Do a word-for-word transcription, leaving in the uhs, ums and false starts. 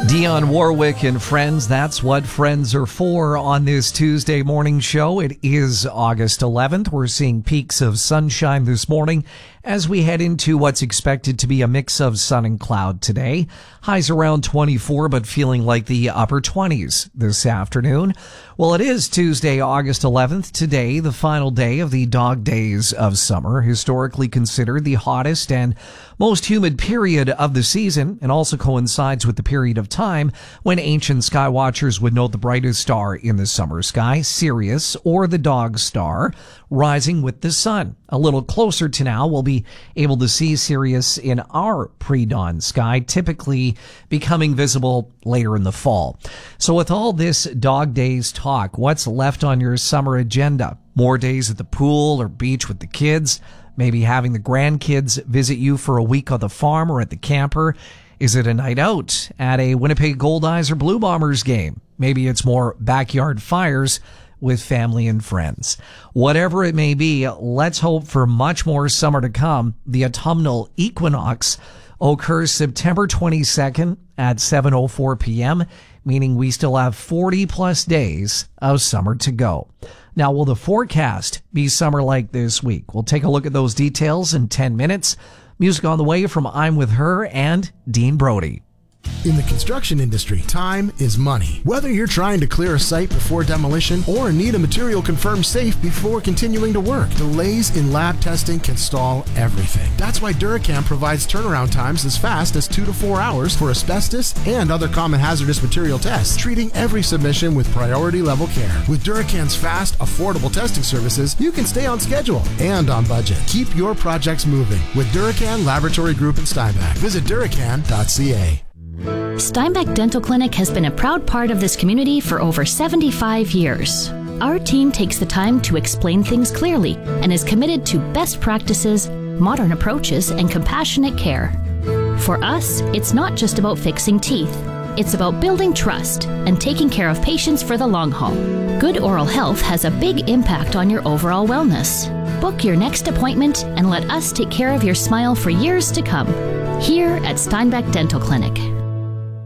Dionne Warwick and Friends, that's what friends are for on this Tuesday morning show. It is August eleventh. We're seeing peaks of sunshine this morning as we head into what's expected to be a mix of sun and cloud today. Highs around twenty-four, but feeling like the upper twenties this afternoon. Well, it is Tuesday, August eleventh. Today, the final day of the dog days of summer, historically considered the hottest and most humid period of the season, and also coincides with the period of time when ancient sky watchers would note the brightest star in the summer sky, Sirius, or the dog star, rising with the sun. A little closer to now, we'll be able to see Sirius in our pre-dawn sky, typically becoming visible later in the fall. So with all this dog days talk, what's left on your summer agenda? More days at the pool or beach with the kids? Maybe having the grandkids visit you for a week on the farm or at the camper? Is it a night out at a Winnipeg Goldeyes or Blue Bombers game? Maybe it's more backyard fires with family and friends. Whatever it may be, let's hope for much more summer to come. The autumnal equinox occurs September twenty-second at seven oh four p.m., meaning we still have forty plus days of summer to go. Now, will the forecast be summer-like this week? We'll take a look at those details in ten minutes. Music on the way from I'm With Her and Dean Brody. In the construction industry, time is money. Whether you're trying to clear a site before demolition or need a material confirmed safe before continuing to work, delays in lab testing can stall everything. That's why Duracam provides turnaround times as fast as two to four hours for asbestos and other common hazardous material tests, treating every submission with priority level care. With Duracam's fast, affordable testing services, you can stay on schedule and on budget. Keep your projects moving with Duracan Laboratory Group in Steinbach. Visit duracan dot c a. Steinbach Dental Clinic has been a proud part of this community for over seventy-five years. Our team takes the time to explain things clearly and is committed to best practices, modern approaches, and compassionate care. For us, it's not just about fixing teeth. It's about building trust and taking care of patients for the long haul. Good oral health has a big impact on your overall wellness. Book your next appointment and let us take care of your smile for years to come. Here at Steinbach Dental Clinic.